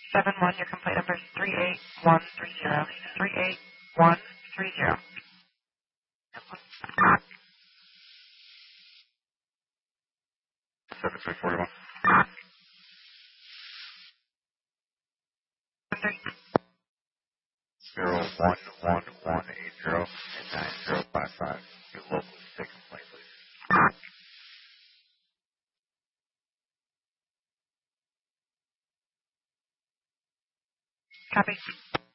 71, your complaint number is 38130. 38130. 7341. 01180 and 9055. Your local state complaint, please. Copy.